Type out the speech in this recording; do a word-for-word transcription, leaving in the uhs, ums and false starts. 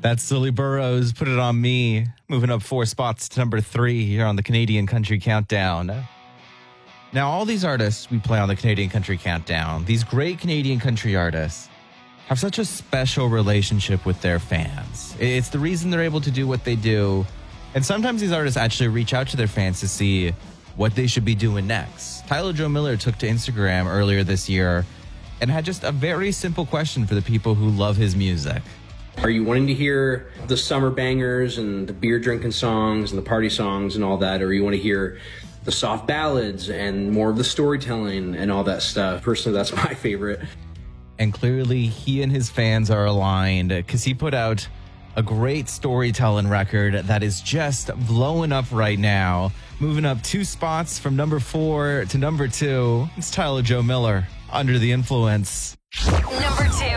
That's Silly Burrows, Put It On Me, moving up four spots to number three here on the Canadian Country Countdown. Now, all these artists we play on the Canadian Country Countdown, these great Canadian country artists, have such a special relationship with their fans. It's the reason they're able to do what they do. And sometimes these artists actually reach out to their fans to see what they should be doing next. Tyler Joe Miller took to Instagram earlier this year and had just a very simple question for the people who love his music. Are you wanting to hear the summer bangers and the beer drinking songs and the party songs and all that? Or you want to hear the soft ballads and more of the storytelling and all that stuff? Personally, that's my favorite. And clearly he and his fans are aligned because he put out a great storytelling record that is just blowing up right now. Moving up two spots from number four to number two. It's Tyler Joe Miller, Under the Influence. Number two.